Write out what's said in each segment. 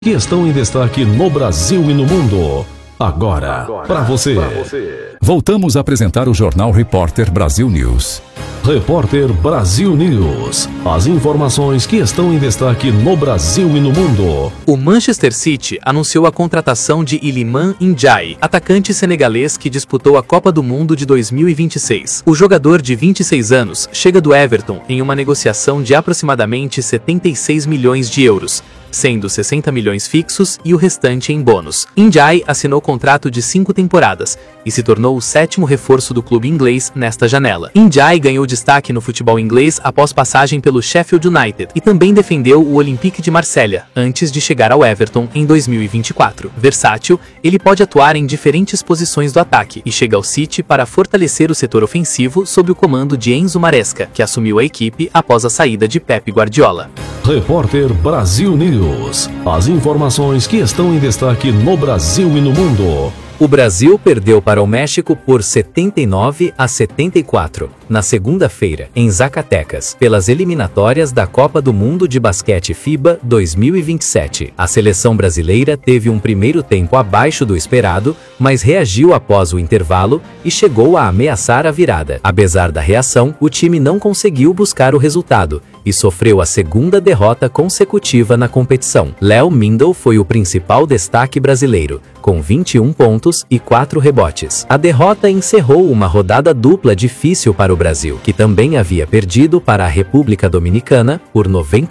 Que estão em destaque no Brasil e no mundo. Agora, para você. Voltamos a apresentar o Jornal Repórter Brasil News. Repórter Brasil News. As informações que estão em destaque no Brasil e no mundo. O Manchester City anunciou a contratação de Iliman Ndiaye, atacante senegalês que disputou a Copa do Mundo de 2026. O jogador de 26 anos chega do Everton em uma negociação de aproximadamente 76 milhões de euros, sendo 60 milhões fixos e o restante em bônus. Ndiaye assinou contrato de 5 temporadas e se tornou o 7º reforço do clube inglês nesta janela. Ndiaye ganhou destaque no futebol inglês após passagem pelo Sheffield United e também defendeu o Olympique de Marselha antes de chegar ao Everton em 2024. Versátil, ele pode atuar em diferentes posições do ataque e chega ao City para fortalecer o setor ofensivo sob o comando de Enzo Maresca, que assumiu a equipe após a saída de Pep Guardiola. Repórter Brasil News. As informações que estão em destaque no Brasil e no mundo. O Brasil perdeu para o México por 79-74, na segunda-feira, em Zacatecas, pelas eliminatórias da Copa do Mundo de Basquete FIBA 2027. A seleção brasileira teve um primeiro tempo abaixo do esperado, mas reagiu após o intervalo e chegou a ameaçar a virada. Apesar da reação, o time não conseguiu buscar o resultado e sofreu a segunda derrota consecutiva na competição. Léo Mindel foi o principal destaque brasileiro, com 21 pontos e 4 rebotes. A derrota encerrou uma rodada dupla difícil para o Brasil, que também havia perdido para a República Dominicana por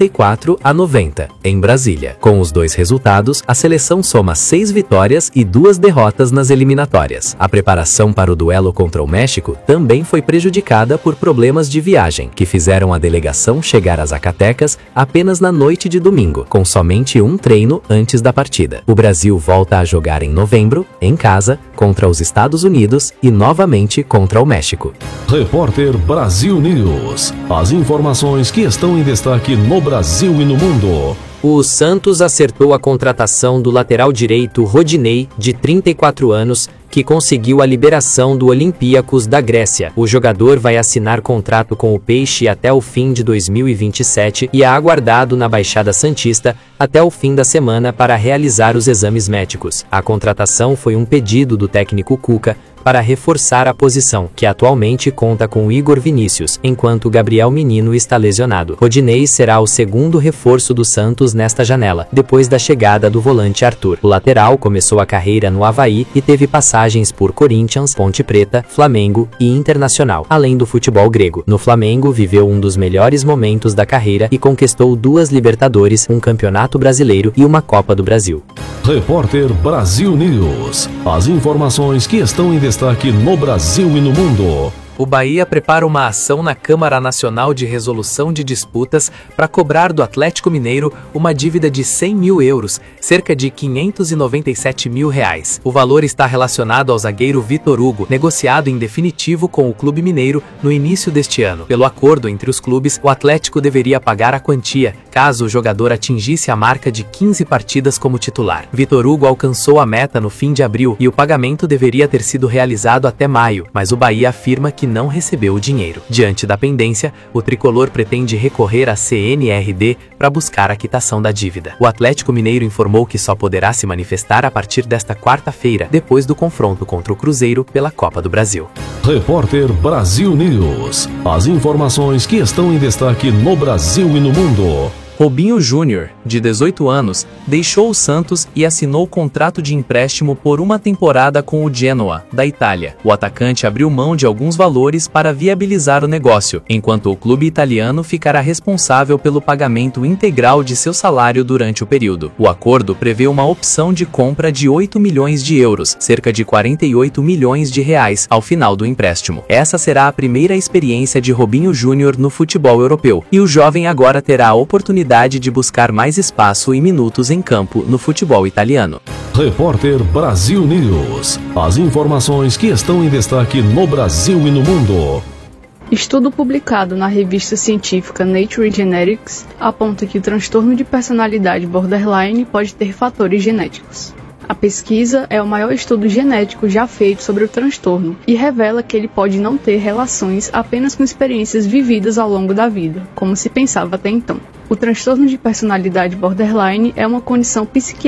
94-90, em Brasília. Com os dois resultados, a seleção soma 6 vitórias e 2 derrotas nas eliminatórias. A preparação para o duelo contra o México também foi prejudicada por problemas de viagem, que fizeram a delegação chegar a Zacatecas apenas na noite de domingo, com somente um treino antes da partida. O Brasil volta a jogar em novembro, em casa, contra os Estados Unidos e novamente contra o México. Repórter Brasil News. As informações que estão em destaque no Brasil e no mundo. O Santos acertou a contratação do lateral direito Rodinei, de 34 anos, que conseguiu a liberação do Olympiacos da Grécia. O jogador vai assinar contrato com o Peixe até o fim de 2027 e é aguardado na Baixada Santista até o fim da semana para realizar os exames médicos. A contratação foi um pedido do técnico Cuca para reforçar a posição, que atualmente conta com Igor Vinícius, enquanto Gabriel Menino está lesionado. Rodinei será o segundo reforço do Santos nesta janela, depois da chegada do volante Arthur. O lateral começou a carreira no Avaí e teve passagens por Corinthians, Ponte Preta, Flamengo e Internacional, além do futebol grego. No Flamengo, viveu um dos melhores momentos da carreira e conquistou 2 Libertadores, um Campeonato Brasileiro e uma Copa do Brasil. Repórter Brasil News. As informações que estão em destaque no Brasil e no mundo. O Bahia prepara uma ação na Câmara Nacional de Resolução de Disputas para cobrar do Atlético Mineiro uma dívida de 100 mil euros, cerca de 597 mil reais. O valor está relacionado ao zagueiro Vitor Hugo, negociado em definitivo com o clube mineiro no início deste ano. Pelo acordo entre os clubes, o Atlético deveria pagar a quantia, caso o jogador atingisse a marca de 15 partidas como titular. Vitor Hugo alcançou a meta no fim de abril e o pagamento deveria ter sido realizado até maio, mas o Bahia afirma que não recebeu o dinheiro. Diante da pendência, o tricolor pretende recorrer à CNRD para buscar a quitação da dívida. O Atlético Mineiro informou que só poderá se manifestar a partir desta quarta-feira, depois do confronto contra o Cruzeiro pela Copa do Brasil. Repórter Brasil News. As informações que estão em destaque no Brasil e no mundo. Robinho Júnior, de 18 anos, deixou o Santos e assinou contrato de empréstimo por uma temporada com o Genoa, da Itália. O atacante abriu mão de alguns valores para viabilizar o negócio, enquanto o clube italiano ficará responsável pelo pagamento integral de seu salário durante o período. O acordo prevê uma opção de compra de 8 milhões de euros, cerca de 48 milhões de reais, ao final do empréstimo. Essa será a primeira experiência de Robinho Júnior no futebol europeu, e o jovem agora terá a oportunidade de buscar mais espaço e minutos em campo no futebol italiano. Repórter Brasil News. As informações que estão em destaque no Brasil e no mundo. Estudo publicado na revista científica Nature Genetics aponta que o transtorno de personalidade borderline pode ter fatores genéticos. A pesquisa é o maior estudo genético já feito sobre o transtorno e revela que ele pode não ter relações apenas com experiências vividas ao longo da vida, como se pensava até então. O transtorno de personalidade borderline é uma condição psiquiátrica